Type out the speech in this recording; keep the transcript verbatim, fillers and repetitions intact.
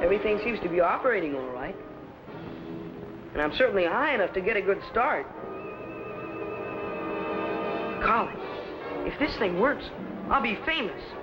Everything seems to be operating all right. And I'm certainly high enough to get a good start. Colin, if this thing works, I'll be famous.